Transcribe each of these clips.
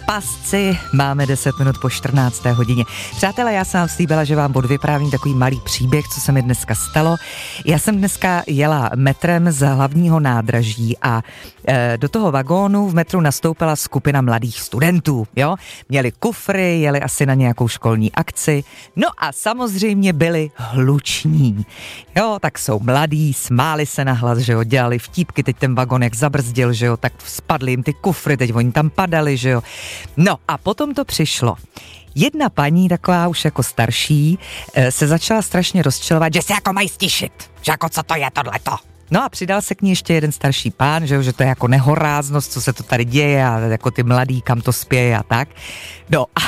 pasci, máme 10 minut po 14. hodině. Přátelé, já jsem vám slíbila, že vám odvyprávím takový malý příběh, co se mi dneska stalo. Já jsem dneska jela metrem z hlavního nádraží a do toho vagónu v metru nastoupila skupina mladých studentů, jo. Měli kufry, jeli asi na nějakou školní akci, no a samozřejmě byli hluční. Jo, tak jsou mladí, smáli se nahlas, že jo, dělali vtípky, teď ten vagón jak zabrzdil, že jo, tak spadly jim ty kufry, teď oni tam padali, že jo. No a potom to přišlo. Jedna paní, taková už jako starší, se začala strašně rozčilovat, že se jako mají stišit, že jako co to je tohleto. No a přidal se k ní ještě jeden starší pán, že to je jako nehoráznost, co se to tady děje a jako ty mladí, kam to spěje a tak. No a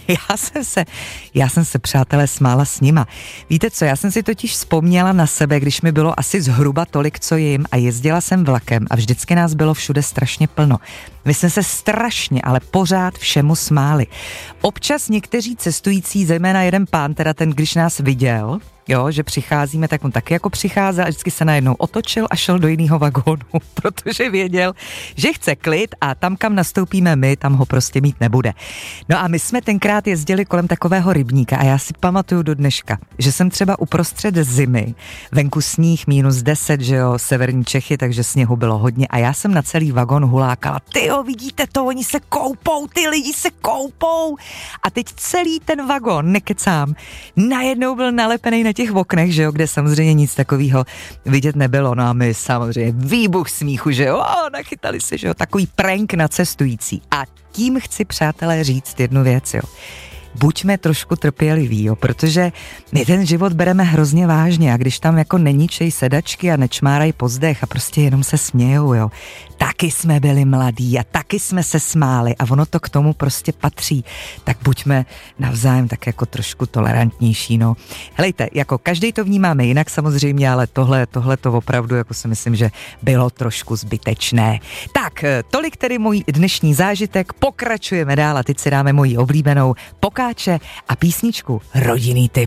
já jsem se, přátelé, smála s nima. Víte co, já jsem si totiž vzpomněla na sebe, když mi bylo asi zhruba tolik, co jim, a jezdila jsem vlakem a vždycky nás bylo všude strašně plno. My jsme se strašně, ale pořád všemu smáli. Občas někteří cestující, zejména jeden pán, teda ten, když nás viděl, jo, že přicházíme, tak on taky jako přicházel a vždycky se najednou otočil a šel do jiného vagónu, protože věděl, že chce klid a tam, kam nastoupíme my, tam ho prostě mít nebude. No a my jsme tenkrát jezdili kolem takového rybníka a já si pamatuju do dneška, že jsem třeba uprostřed zimy, venku sníh -10, že jo, severní Čechy, takže sněhu bylo hodně a já jsem na celý vagón hulákala, tyjo, vidíte to, oni se koupou, ty lidi se koupou. A teď celý ten vagón, nekecám, najednou byl nalepený na těch oknech, že jo, kde samozřejmě nic takového vidět nebylo. No a my samozřejmě výbuch smíchu, že jo, nachytali se, že jo, takový prank na cestující. A tím chci, přátelé, říct jednu věc, jo. Buďme trošku trpěliví, jo, protože my ten život bereme hrozně vážně a když tam jako neníčej sedačky a nečmárají pozdech a prostě jenom se smějou, jo. Taky jsme byli mladí a taky jsme se smáli a ono to k tomu prostě patří. Tak buďme navzájem tak jako trošku tolerantnější, no. Helejte, jako každej to vnímáme jinak samozřejmě, ale tohle to opravdu jako si myslím, že bylo trošku zbytečné. Tak, tolik tedy můj dnešní zážitek, pokračujeme dál a teď si dáme moji oblíbenou Pokáče a písničku Rodinný tip.